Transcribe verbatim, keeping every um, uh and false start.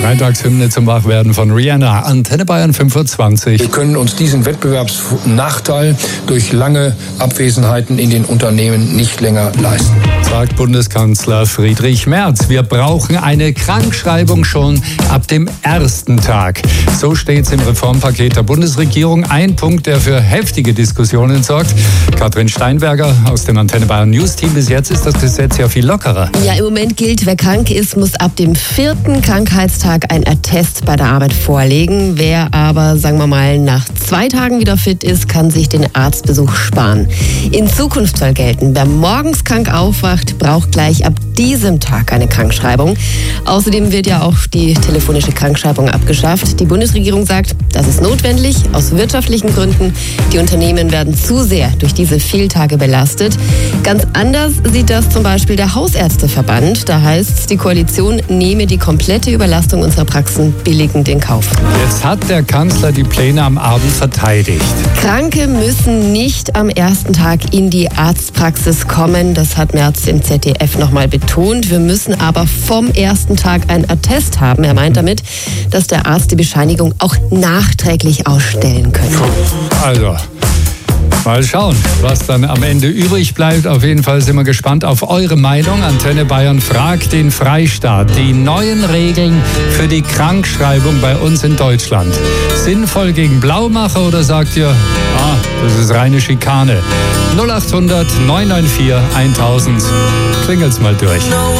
Freitagshymne zum Wachwerden von Rihanna. Antenne Bayern fünfundzwanzig. Wir können uns diesen Wettbewerbsnachteil durch lange Abwesenheiten in den Unternehmen nicht länger leisten. Sagt Bundeskanzler Friedrich Merz. Wir brauchen eine Krankschreibung schon ab dem ersten Tag. So steht es im Reformpaket der Bundesregierung. Ein Punkt, der für heftige Diskussionen sorgt. Katrin Steinberger aus dem Antenne Bayern News Team. Bis jetzt ist das Gesetz ja viel lockerer. Ja, im Moment gilt, wer krank ist, muss ab dem vierten Krankheitstag ein Attest bei der Arbeit vorlegen. Wer aber, sagen wir mal, nach zwei Tagen wieder fit ist, kann sich den Arztbesuch sparen. In Zukunft soll gelten, wer morgens krank aufwacht, braucht gleich ab diesem Tag eine Krankschreibung. Außerdem wird ja auch die telefonische Krankschreibung abgeschafft. Die Bundesregierung sagt, das ist notwendig aus wirtschaftlichen Gründen. Die Unternehmen werden zu sehr durch diese Fehltage belastet. Ganz anders sieht das zum Beispiel der Hausärzteverband. Da heißt es, die Koalition nehme die komplette Überlastung unserer Praxen billigend in Kauf. Jetzt hat der Kanzler die Pläne am Abend verteidigt. Kranke müssen nicht am ersten Tag in die Arztpraxis kommen. Das hat Merz im Z D F nochmal betont. Wir müssen aber vom ersten Tag ein Attest haben. Er meint damit, dass der Arzt die Bescheinigung auch nachträglich ausstellen könnte. Also, mal schauen, was dann am Ende übrig bleibt. Auf jeden Fall sind wir gespannt auf eure Meinung. Antenne Bayern fragt den Freistaat. Die neuen Regeln für die Krankschreibung bei uns in Deutschland. Sinnvoll gegen Blaumacher oder sagt ihr, ah, das ist reine Schikane? null acht hundert neun neun vier tausend. Klingelt's mal durch.